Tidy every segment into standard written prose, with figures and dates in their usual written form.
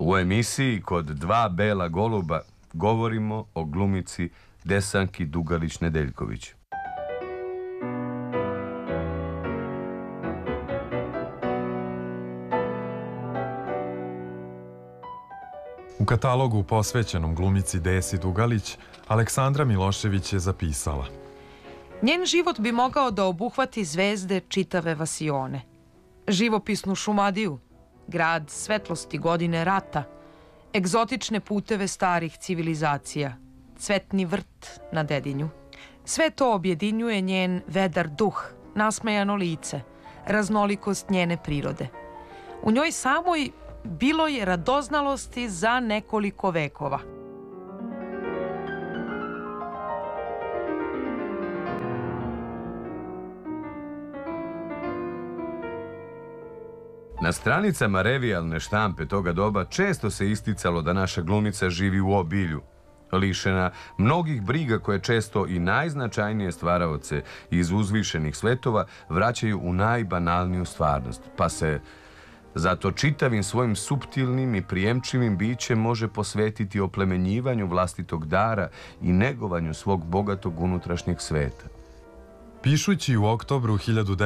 U emisiji Kod dva bela goluba govorimo o glumici Desanki Dugalić-Nedeljković. U katalogu posvećenom glumici Desi Dugalić, Aleksandra Milošević je zapisala: Njen život bi mogao da obuhvati zvezde čitave vasione. Živopisnu Šumadiju, grad svetlosti godine rata, egzotične puteve starih civilizacija, cvetni vrt na Dedinju. Sve to objedinjuje njen vedar duh, nasmejano lice, raznolikost njene prirode. U njoj samoj bilo je radoznalosti za nekoliko vekova. Na stranicama revijalne štampe toga doba često se isticalo da naša glumica živi u obilju, lišena mnogih briga koje često i najznačajnije stvaraoce iz uzvišenih svetova vraćaju u najbanalniju stvarnost, pa se zato čitavim svojim suptilnim i prijemčivim bićem može posvetiti oplemenjivanju vlastitog dara i negovanju svog bogatog unutrašnjeg sveta. Pišući u oktobru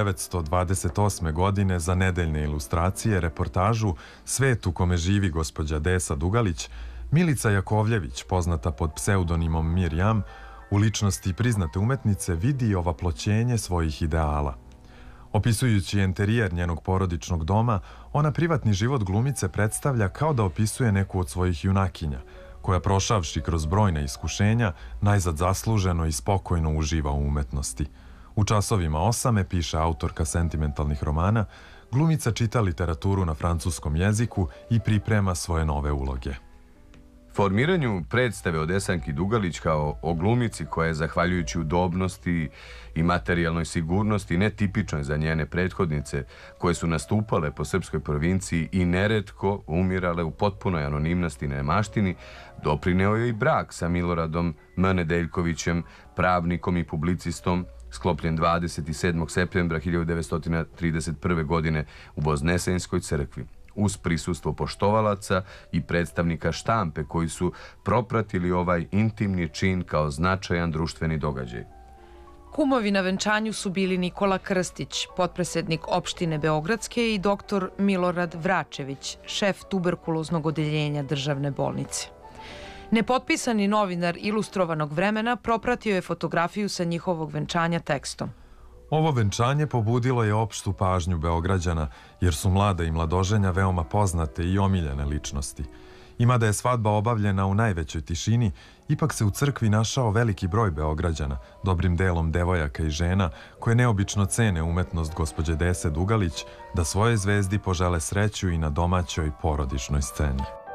1928. godine za nedeljne ilustracije reportažu Svet u kome živi gospođa Desa Dugalić, Milica Jakovljević, poznata pod pseudonimom Mirjam, u ličnosti priznate umetnice vidi ovaploćenje svojih ideala. Opisujući enterijer njenog porodičnog doma, ona privatni život glumice predstavlja kao da opisuje neku od svojih junakinja, koja prošavši kroz brojna iskušenja, najzad zasluženo i spokojno uživa u umetnosti. U časovima osame, piše autorka sentimentalnih romana, glumica čita literaturu na francuskom jeziku i priprema svoje nove uloge. Formiranju predstave o Desanki Dugalić kao o glumici koja je, zahvaljujući udobnosti i materijalnoj sigurnosti netipičnoj za njene prethodnice, koje su nastupale po srpskoj provinciji i neretko umirale u potpunoj anonimnosti i nemaštini, doprineo je i brak sa Miloradom M. Nedeljkovićem, pravnikom i publicistom, sklopljen 27. septembra 1931. godine u Voznesenjskoj crkvi, uz prisustvo poštovalaca i predstavnika štampe koji su propratili ovaj intimni čin kao značajan društveni događaj. Kumovi na venčanju su bili Nikola Krstić, potpredsednik opštine Beogradske, i doktor Milorad Vračević, šef tuberkuloznog odeljenja državne bolnice. Nepotpisani novinar Ilustrovanog vremena propratio je fotografiju sa njihovog venčanja tekstom: Ovo venčanje pobudilo je opštu pažnju Beograđana, jer su mlada i mladoženja veoma poznate i omiljene ličnosti. I mada je svadba obavljena u najvećoj tišini, ipak se u crkvi našao veliki broj Beograđana, dobrim delom devojaka i žena, koje neobično cene umetnost gospođe Dese Dugalić, da svojoj zvezdi požele sreću i na domaćoj porodičnoj sceni.